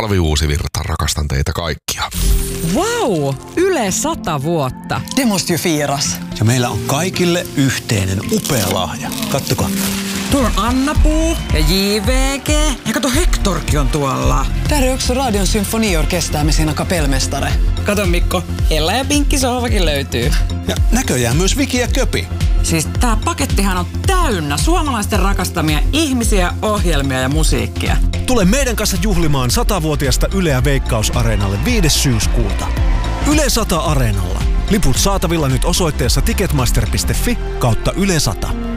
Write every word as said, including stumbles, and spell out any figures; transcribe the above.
Olavi Uusivirta, rakastan teitä kaikkia. Vau! Yle sata vuotta. Det måste ju firas. Ja meillä on kaikille yhteinen upea lahja. Kattokaa. Tuolla on Anna-Puu ja J V G. Ja kato, Hektorkin on tuolla. Där är också Radion symfoniorkester med sina kapellmästare. Kato Mikko, Ella ja Pinkki sohvakin löytyy. Ja näköjään myös Viki ja Köpi. Siis tää pakettihan on täynnä suomalaisten rakastamia ihmisiä, ohjelmia ja musiikkia. Tule meidän kanssa juhlimaan satavuotiaasta Yleä Veikkaus-areenalle viides syyskuuta. Yle sata Areenalla. Liput saatavilla nyt osoitteessa ticketmaster piste fi kautta Yle sata.